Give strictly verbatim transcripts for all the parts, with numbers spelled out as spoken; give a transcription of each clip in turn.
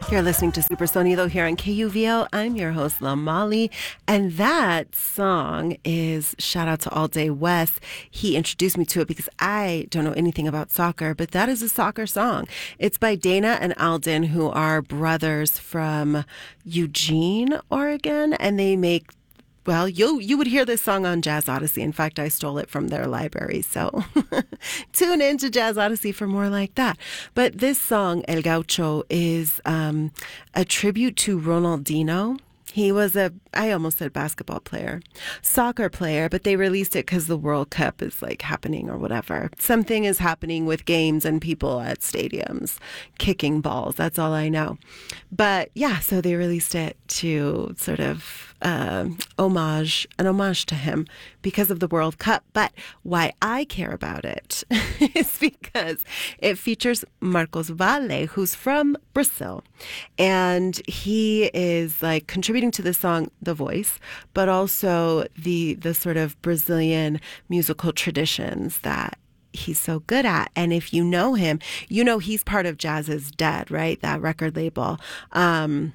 You're listening to Super Sonido here on K U V O. I'm your host, La Molly, and that song is shout out to All Day West. He introduced me to it because I don't know anything about soccer, but that is a soccer song. It's by Dana and Alden, who are brothers from Eugene, Oregon, and they make Well, you you would hear this song on Jazz Odyssey. In fact, I stole it from their library. So tune into Jazz Odyssey for more like that. But this song, El Gaucho, is um, a tribute to Ronaldinho. He was a, I almost said basketball player, soccer player, but they released it because the World Cup is like happening or whatever. Something is happening with games and people at stadiums kicking balls. That's all I know. But yeah, so they released it to sort of uh, homage, an homage to him because of the World Cup. But why I care about it is because it features Marcos Valle, who's from Brazil. And he is like contributing to the song, the voice, but also the the sort of Brazilian musical traditions that he's so good at. And if you know him, you know he's part of Jazz is Dead, right? That record label. Um,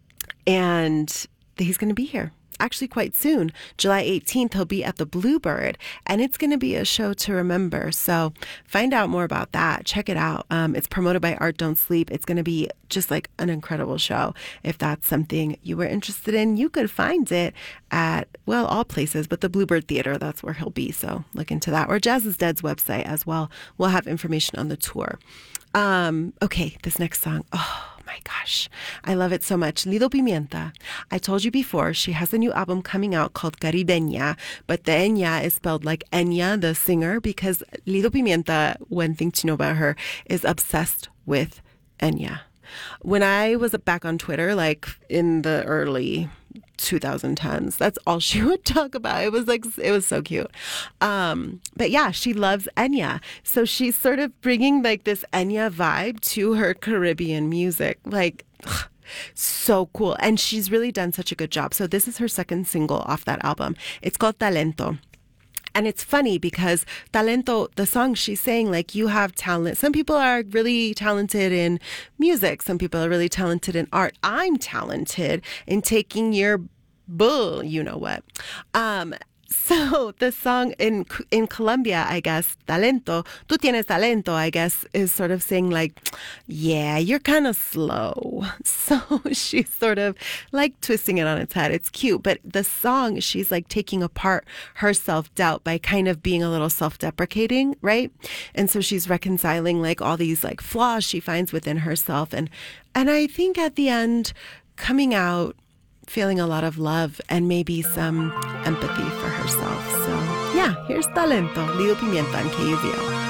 and he's going to be here. Actually, quite soon, July eighteenth, he'll be at the Bluebird, and it's going to be a show to remember. So find out more about that. Check it out. Um, it's promoted by Art Don't Sleep. It's going to be just like an incredible show. If that's something you were interested in, you could find it at, well, all places, but the Bluebird Theater, that's where he'll be. So look into that. Or Jazz is Dead's website as well. We'll have information on the tour. Um, okay, this next song. Oh, my gosh, I love it so much. Lido Pimienta. I told you before, she has a new album coming out called Caribeña, but the Enya is spelled like Enya, the singer, because Lido Pimienta, one thing to know about her, is obsessed with Enya. When I was back on Twitter, like in the early twenty tens, that's all she would talk about. It was like, it was so cute. Um, but yeah, she loves Enya. So she's sort of bringing like this Enya vibe to her Caribbean music. Like, ugh, so cool. And she's really done such a good job. So this is her second single off that album. It's called Talento. And it's funny because Talento, the song she's saying, like, you have talent. Some people are really talented in music. Some people are really talented in art. I'm talented in taking your bull, you know what. Um, so the song in in Colombia, I guess, Talento, tú tienes talento, I guess, is sort of saying like, yeah, you're kind of slow. So she's sort of like twisting it on its head. It's cute. But the song, she's like taking apart her self-doubt by kind of being a little self-deprecating, right? And so she's reconciling like all these like flaws she finds within herself. And, and I think at the end, coming out, feeling a lot of love and maybe some empathy for herself. So yeah, here's Talento, Lido Pimienta on K U V O.